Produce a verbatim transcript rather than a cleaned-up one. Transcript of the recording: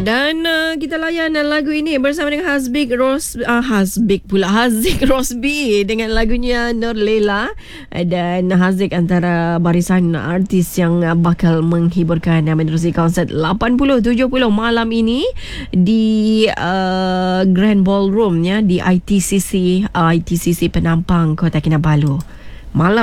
Dan uh, kita layan lagu ini bersama dengan Hasbik Ros uh, Hasbik pula Haziq Rosby dengan lagunya Nur Lela. Dan Haziq antara barisan artis yang bakal menghiburkan dan menerusi konsert lapan puluh tujuh puluh malam ini di uh, Grand Ballroom ya, di I T C C uh, I T C C Penampang, Kota Kinabalu. Malam